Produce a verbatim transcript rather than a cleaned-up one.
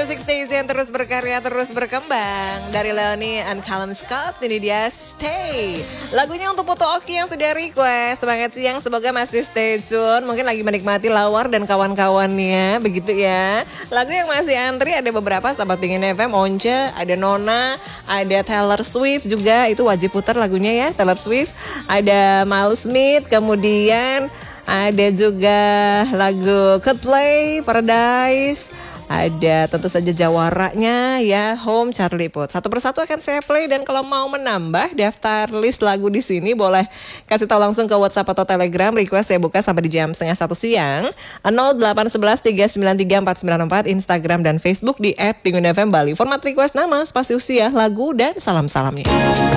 Music Station, terus berkarya, terus berkembang. Dari Leonie and Callum Scott, ini dia Stay. Lagunya untuk Putu Oki yang sudah request. Semangat siang, semoga masih stay tune. Mungkin lagi menikmati Lawar dan kawan-kawannya, begitu ya. Lagu yang masih antri ada beberapa, sahabat Pingin F M, Once, ada Nona, ada Taylor Swift juga. Itu wajib putar lagunya ya, Taylor Swift. Ada Miles Smith, kemudian ada juga lagu Coldplay, Paradise. Ada tentu saja Jawaranya ya, Home, Charlie Puth. Satu persatu akan saya play, dan kalau mau menambah daftar list lagu di sini boleh kasih tahu langsung ke WhatsApp atau Telegram. Request saya buka sampai di jam setengah satu siang. nol delapan satu satu tiga sembilan tiga empat sembilan empat Instagram dan Facebook di et pingin f m bali. Format request nama, spasi usia, lagu, dan salam-salamnya.